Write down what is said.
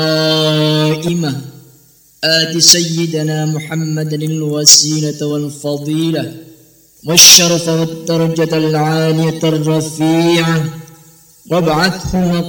قائمة آت سيدنا محمد الوسيلة والفضيلة والشرف والدرجة العالية الرفيعة وابعثه